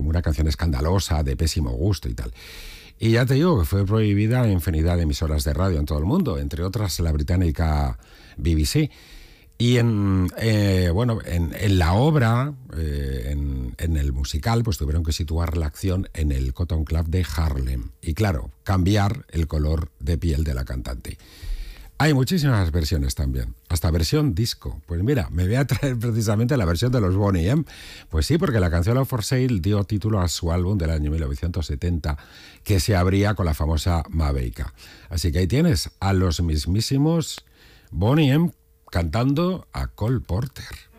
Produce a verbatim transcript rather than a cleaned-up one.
una canción escandalosa, de pésimo gusto y tal. Y ya te digo que fue prohibida en infinidad de emisoras de radio en todo el mundo, entre otras la británica B B C. Y en, eh, bueno, en, en la obra, eh, en, en el musical, pues tuvieron que situar la acción en el Cotton Club de Harlem. Y claro, cambiar el color de piel de la cantante. Hay muchísimas versiones también, hasta versión disco. Pues mira, me voy a traer precisamente la versión de los Boney M. Pues sí, porque la canción Love for Sale dio título a su álbum del año mil novecientos setenta, que se abría con la famosa Mabeika. Así que ahí tienes a los mismísimos Boney M cantando a Cole Porter.